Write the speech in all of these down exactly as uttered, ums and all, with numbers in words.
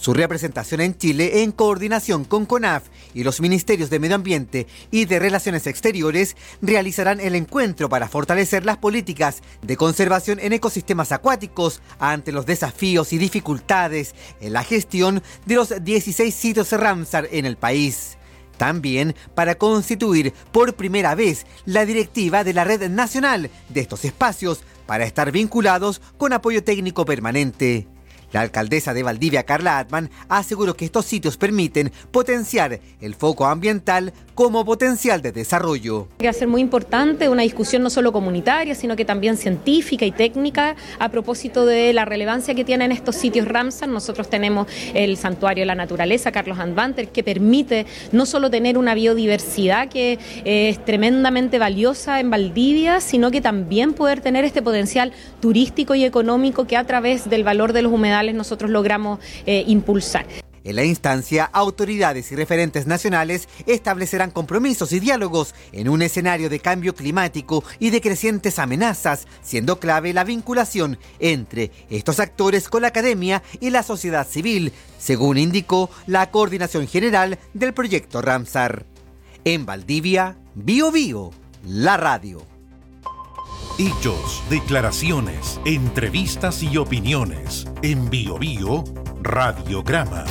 Su representación en Chile, en coordinación con CONAF y los Ministerios de Medio Ambiente y de Relaciones Exteriores, realizarán el encuentro para fortalecer las políticas de conservación en ecosistemas acuáticos ante los desafíos y dificultades en la gestión de los dieciséis sitios Ramsar en el país. También para constituir por primera vez la directiva de la Red Nacional de estos espacios para estar vinculados con apoyo técnico permanente. La alcaldesa de Valdivia, Carla Atman, aseguró que estos sitios permiten potenciar el foco ambiental como potencial de desarrollo. Va a ser muy importante una discusión no solo comunitaria, sino que también científica y técnica a propósito de la relevancia que tienen estos sitios Ramsar. Nosotros tenemos el Santuario de la Naturaleza, Carlos Andvanter, que permite no solo tener una biodiversidad que es tremendamente valiosa en Valdivia, sino que también poder tener este potencial turístico y económico que a través del valor de los humedales nosotros logramos eh, impulsar. En la instancia, autoridades y referentes nacionales establecerán compromisos y diálogos en un escenario de cambio climático y de crecientes amenazas, siendo clave la vinculación entre estos actores con la academia y la sociedad civil, según indicó la Coordinación General del Proyecto Ramsar. En Valdivia, Bio Bio, la radio. Hechos, declaraciones, entrevistas y opiniones. En Bio Bio, Radiograma.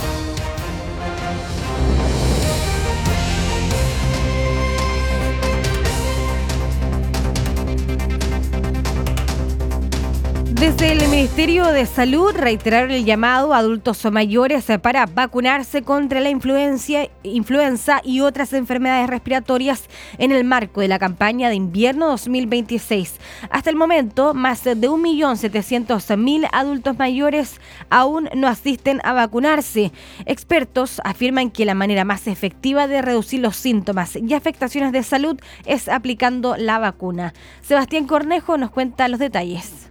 Desde el Ministerio de Salud reiteraron el llamado a adultos mayores para vacunarse contra la influencia, influenza y otras enfermedades respiratorias en el marco de la campaña de invierno dos mil veintiséis. Hasta el momento, más de un millón setecientos mil adultos mayores aún no asisten a vacunarse. Expertos afirman que la manera más efectiva de reducir los síntomas y afectaciones de salud es aplicando la vacuna. Sebastián Cornejo nos cuenta los detalles.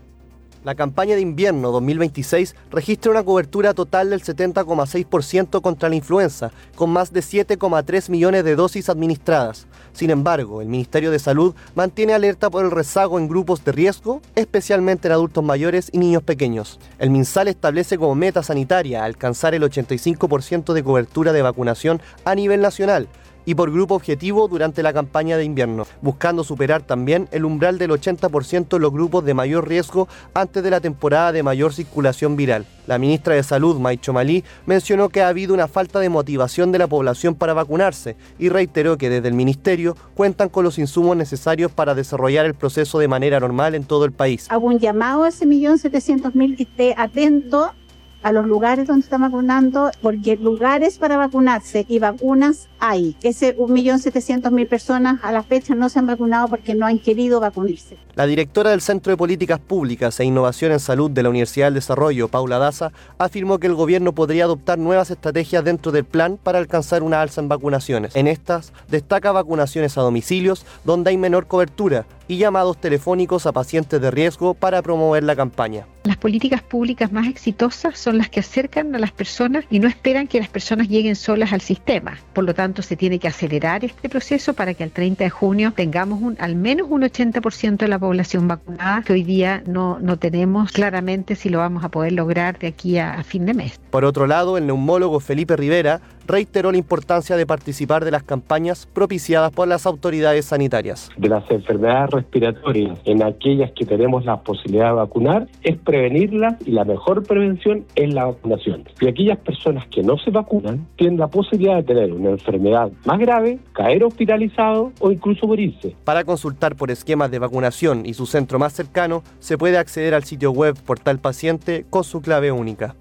La campaña de invierno dos mil veintiséis registra una cobertura total del setenta coma seis por ciento contra la influenza, con más de siete coma tres millones de dosis administradas. Sin embargo, el Ministerio de Salud mantiene alerta por el rezago en grupos de riesgo, especialmente en adultos mayores y niños pequeños. El MinSal establece como meta sanitaria alcanzar el ochenta y cinco por ciento de cobertura de vacunación a nivel nacional, y por grupo objetivo durante la campaña de invierno, buscando superar también el umbral del ochenta por ciento en los grupos de mayor riesgo antes de la temporada de mayor circulación viral. La ministra de Salud, Maicho Malí, mencionó que ha habido una falta de motivación de la población para vacunarse y reiteró que desde el ministerio cuentan con los insumos necesarios para desarrollar el proceso de manera normal en todo el país. Hago un llamado a ese millón setecientos mil que esté atento a los lugares donde están vacunando, porque lugares para vacunarse y vacunas hay. Ese un millón setecientos mil personas a la fecha no se han vacunado porque no han querido vacunarse. La directora del Centro de Políticas Públicas e Innovación en Salud de la Universidad del Desarrollo, Paula Daza, afirmó que el gobierno podría adoptar nuevas estrategias dentro del plan para alcanzar una alza en vacunaciones. En estas, destaca vacunaciones a domicilios, donde hay menor cobertura, y llamados telefónicos a pacientes de riesgo para promover la campaña. Las políticas públicas más exitosas son las que acercan a las personas y no esperan que las personas lleguen solas al sistema. Por lo tanto, se tiene que acelerar este proceso para que al treinta de junio tengamos un, al menos un ochenta por ciento de la población vacunada, que hoy día no, no tenemos claramente si lo vamos a poder lograr de aquí a, a fin de mes. Por otro lado, el neumólogo Felipe Rivera reiteró la importancia de participar de las campañas propiciadas por las autoridades sanitarias. De las enfermedades respiratorias, en aquellas que tenemos la posibilidad de vacunar, es prevenirlas, y la mejor prevención es la vacunación. Y aquellas personas que no se vacunan tienen la posibilidad de tener una enfermedad más grave, caer hospitalizado o incluso morirse. Para consultar por esquemas de vacunación y su centro más cercano, se puede acceder al sitio web Portal Paciente con su clave única.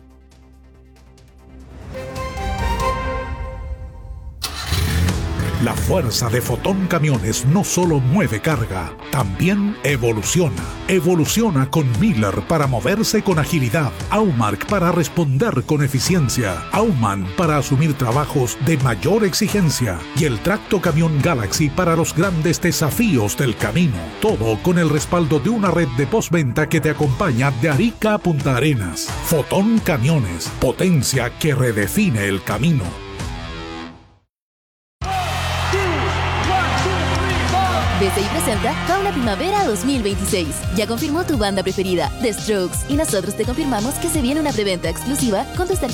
La fuerza de Fotón Camiones no solo mueve carga, también evoluciona. Evoluciona con Miller para moverse con agilidad, Aumark para responder con eficiencia, Auman para asumir trabajos de mayor exigencia y el Tracto Camión Galaxy para los grandes desafíos del camino. Todo con el respaldo de una red de postventa que te acompaña de Arica a Punta Arenas. Fotón Camiones, potencia que redefine el camino. B C I presenta Fauna Primavera dos mil veintiséis. Ya confirmó tu banda preferida, The Strokes, y nosotros te confirmamos que se viene una preventa exclusiva con tus tarjetas